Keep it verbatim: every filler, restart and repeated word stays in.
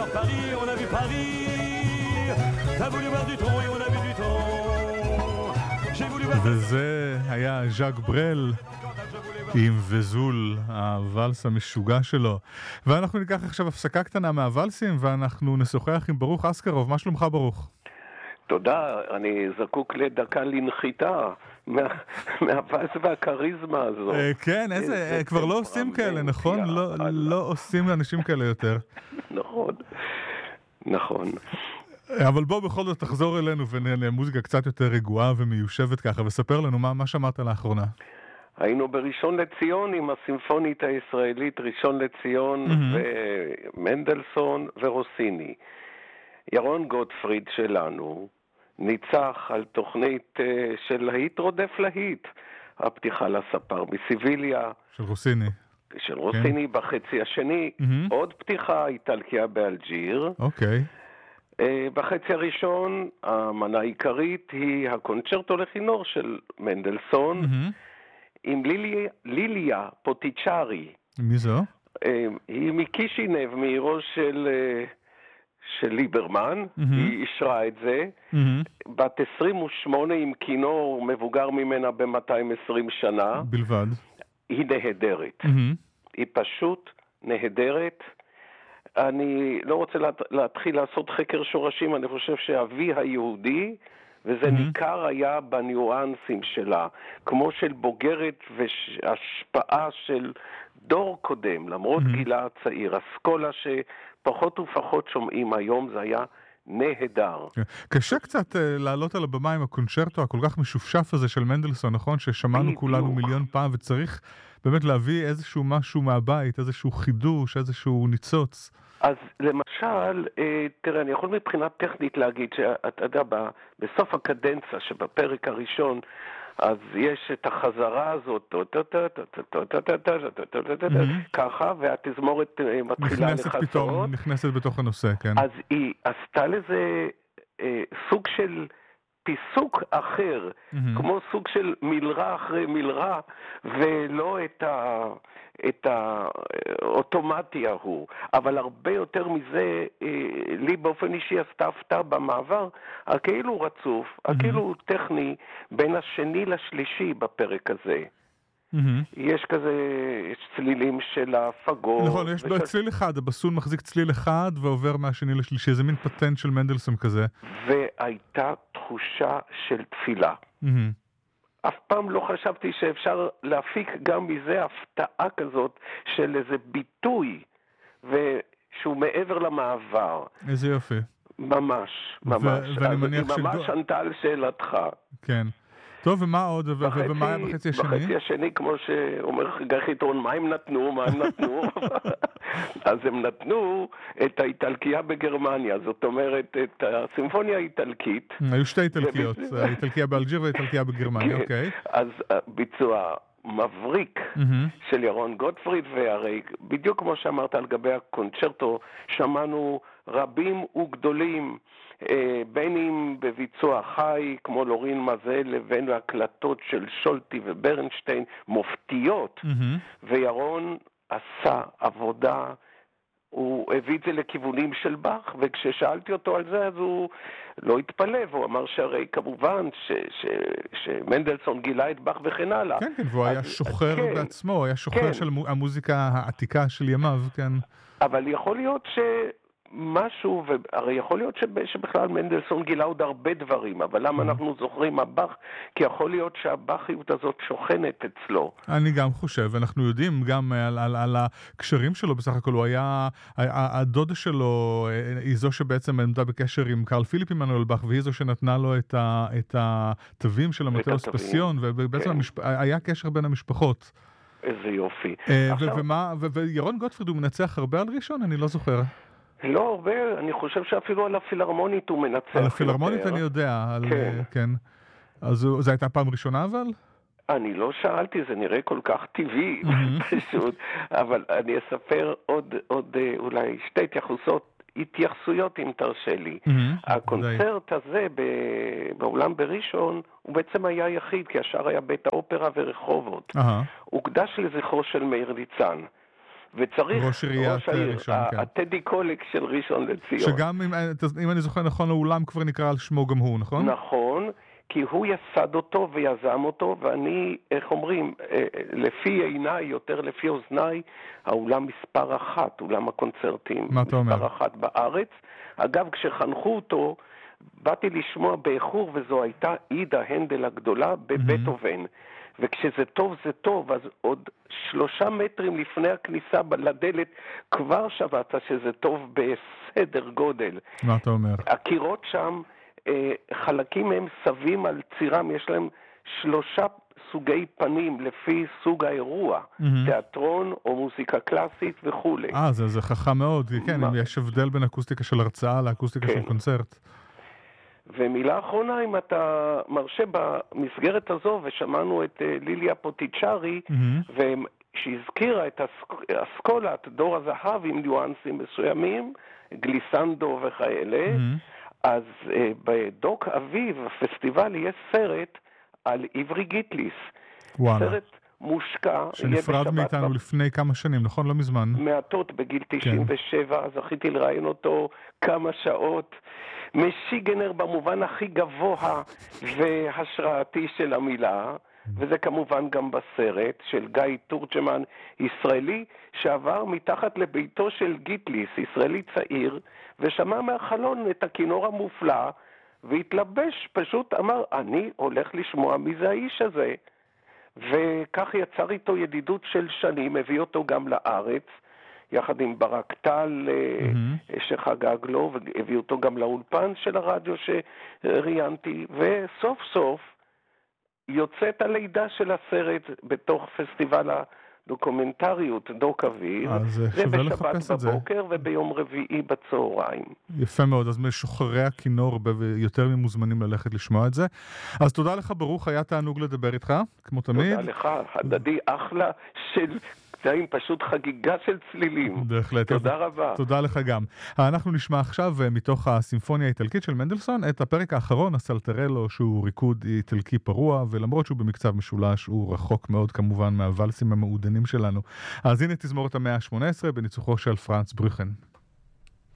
voir Paris, on a vu Paris. T'as voulu voir du temps et on a vu du temps. J'ai voulu voir... וזה היה ז'אק ברל עם וזול, הוואלס המשוגע שלו. ואנחנו ניקח עכשיו הפסקה קטנה מהוואלסים, ואנחנו נשוחח עם ברוך אסקרוב. מה שלומך ברוך? תודה, אני זקוק לדקה לנחיתה מהוואלס והקריזמה הזו. כן, איזה, כבר לא עושים כאלה, נכון? לא עושים לאנשים כאלה יותר. נכון, נכון. אבל בוא בכל זאת תחזור אלינו ונהנה מוזיקה קצת יותר רגועה ומיושבת ככה, וספר לנו מה, מה שמעת לאחרונה. היינו בראשון לציון עם הסימפונית הישראלית ראשון לציון mm-hmm. ומנדלסון ורוסיני. ירון גוטפריד שלנו ניצח על תוכנית uh, של להיט רודף להיט, הפתיחה לספר בסיביליה. של רוסיני. של רוסיני כן. בחצי השני, mm-hmm. עוד פתיחה איטלקיה באלג'יר. אוקיי. Okay. Uh, בחצי הראשון המנה העיקרית היא הקונצ'רטו לכינור של מנדלסון, mm-hmm. עם ליליה, ליליה פוטיצ'ארי. מי זו? Uh, היא מקישינב, מעירו של... Uh, של ליברמן, mm-hmm. היא אישרה את זה, mm-hmm. בת עשרים ושמונה עם כינור מבוגר ממנה ב-מאתיים ועשרים שנה. בלבד. היא נהדרת. Mm-hmm. היא פשוט נהדרת. אני לא רוצה לה, להתחיל לעשות חקר שורשים, אני חושב שאבי היהודי, וזה mm-hmm. ניכר היה בניואנסים שלה, כמו של בוגרת והשפעה של דור קודם, למרות mm-hmm. גילה הצעיר. אסכולה שפחות ופחות שומעים היום, זה היה נהדר. קשה קצת uh, לעלות על הבמה עם הקונצ'רטו הכל כך משופשף הזה של מנדלסון, נכון? ששמענו בדיוק. כולנו מיליון פעם, וצריך באמת להביא איזשהו משהו מהבית, איזשהו חידוש, איזשהו ניצוץ. אז למשל, תראה, אני יכול מבחינה טכנית להגיד שאתה יודע, בסוף הקדנצה שבפרק הראשון, אז יש את החזרה הזאת, ככה, והתזמורת מתחילה לחזרות. נכנסת בתוך הנושא, כן. אז היא עשתה לזה סוג של פיסוק אחר, כמו סוג של מלרה אחרי מלרה, ולא את ה... את האוטומטי ההוא, אבל הרבה יותר מזה, לי באופן אישי עשתה הפתעה במעבר, הכאילו רצוף, הכאילו טכני, בין השני לשלישי בפרק הזה. יש כזה צלילים של הפגור. נכון, יש צליל אחד, הבסון מחזיק צליל אחד ועובר מהשני לשלישי, זה מין פטנט של מנדלסון כזה. והייתה תחושה של תפילה. אף פעם לא חשבתי שאפשר להפיק גם מזה הפתעה כזאת של איזה ביטוי, ושהוא מעבר למעבר. איזה יופי. ממש, ממש. ו- ואני מניח היא ממש ענתה על שאלתך. כן. טוב, ומה עוד? ו- ומה היה בחצי השני? בחצי השני, כמו שאומר גיא חיטרון, מה הם נתנו? מה הם נתנו? אז הם נתנו את האיטלקיה בגרמניה, זאת אומרת, את הסימפוניה האיטלקית. היו שתי איטלקיות, האיטלקיה באלג'יר והאיטלקיה בגרמניה, אוקיי. אז ביצוע מבריק של ירון גוטפריד, והרי בדיוק כמו שאמרת על גבי הקונצ'רטו, שמענו רבים וגדולים, בין אם בביצוע חי, כמו לורין מזל, לבין הקלטות של שולטי וברנשטיין, מופתיות, וירון עשה עבודה, הוא הביא את זה לכיוונים של באך, וכששאלתי אותו על זה, אז הוא לא התפלא, והוא אמר שהרי כמובן ש, ש, שמנדלסון גילה את באך וכן הלאה. כן, כן, והוא היה שוחר כן, בעצמו, הוא היה שוחר כן. של המוזיקה העתיקה של ימיו, כן. אבל יכול להיות ש... משהו, והרי יכול להיות שבכלל מנדלסון גילה עוד הרבה דברים, אבל למה אנחנו זוכרים הבח? כי יכול להיות שהבחיות הזאת שוכנת אצלו. אני גם חושב, אנחנו יודעים גם על, על, על הקשרים שלו בסך הכל, הוא היה, הדודה שלו היא זו שבעצם עמדה בקשר עם קרל פיליפ עמנואל באך, והיא זו שנתנה לו את, ה, את התווים של המטאוס פסיון, ובעצם כן. המשפ... היה קשר בין המשפחות. איזה יופי. עכשיו... ומה, ו- וירון גוטפריד הוא מנצח הרבה על ראשון? אני לא זוכר. לא הרבה, אני חושב שאפילו על הפילהרמונית הוא מנצח. על הפילהרמונית יותר. אני יודע, על, כן. כן. אז זו הייתה פעם ראשונה אבל? אני לא שאלתי, זה נראה כל כך טבעי, פשוט, אבל אני אספר עוד, עוד אולי שתי התייחסויות, התייחסויות אם תרשה לי. הקונצרט הזה באולם בראשון, הוא בעצם היה יחיד, כי השאר היה בית האופרה ורחובות. הוא קדש לזכרו של מאיר ניצן. וצריך ראש עיריית ראשון, כן. הטדי קולק של ראשון לציון. שגם, אם, אם אני זוכר נכון, האולם כבר נקרא על שמו גם הוא, נכון? נכון, כי הוא יסד אותו ויזם אותו, ואני, איך אומרים, לפי עיניי, יותר לפי אוזניי, האולם מספר אחת, אולם הקונצרטים. מה אתה אומר? מספר אחת בארץ. אגב, כשחנכו אותו, באתי לשמוע באיחור, וזו הייתה עידה הנדל הגדולה בבטהובן. וכשזה טוב זה טוב, אז עוד שלושה מטרים לפני הכניסה לדלת כבר שבעת שזה טוב בסדר גודל. מה אתה אומר? הקירות שם, חלקים הם סבים על צירם, יש להם שלושה סוגי פנים לפי סוג האירוע, mm-hmm. תיאטרון או מוזיקה קלאסית וכו'. אה, זה, זה חכם מאוד, כן, מה... אם יש הבדל בין אקוסטיקה של הרצאה לאקוסטיקה כן. של קונצרט. ומילה אחרונה, אם אתה מרשה במסגרת הזו, ושמענו את uh, ליליה פוטיצ'רי, mm-hmm. שהזכירה את אסכולה, את דור הזהב עם ניואנסים מסוימים, גליסנדו וכאלה, mm-hmm. אז uh, בדוק אביב, הפסטיבל, יהיה סרט על עברי גיטליס. וואלה. סרט מושקע. שנפרד מאיתנו ב... לפני כמה שנים, נכון? לא מזמן. מעטות בגיל תשעים ושבע, כן. זכיתי לראיין אותו כמה שעות. משיגנר במובן הכי גבוה והשראתי של המילה, וזה כמובן גם בסרט של גיא תורג'מן, ישראלי, שעבר מתחת לביתו של גיטליס, ישראלי צעיר, ושמע מהחלון את הכינור המופלא, והתלבש, פשוט אמר, אני הולך לשמוע מי זה האיש הזה. וכך יצר איתו ידידות של שנים, הביא אותו גם לארץ, יחד עם ברק טל mm-hmm. שחגג לו, והביא אותו גם לאולפן של הרדיו שראיינתי, וסוף סוף יוצאת הלידה של הסרט בתוך פסטיבל הדוקומנטריות, דוק אביב. זה בשבת בבוקר וביום רביעי בצהריים. יפה מאוד, אז משוחררי הכינור יותר ממוזמנים ללכת לשמוע את זה. אז תודה לך ברוך, היה תענוג לדבר איתך, כמו תמיד. תודה לך, הדדי אחלה של... זה עם פשוט חגיגה של צלילים. בהחלט. תודה רבה. תודה לך גם. אנחנו נשמע עכשיו מתוך הסימפוניה האיטלקית של מנדלסון את הפרק האחרון, הסלטרלו, שהוא ריקוד איטלקי פרוע, ולמרות שהוא במקצב משולש, הוא רחוק מאוד כמובן מהוולסים המעודנים שלנו. אז הנה תזמורת המאה ה-שמונה עשרה בניצוחו של פרנץ בריכן.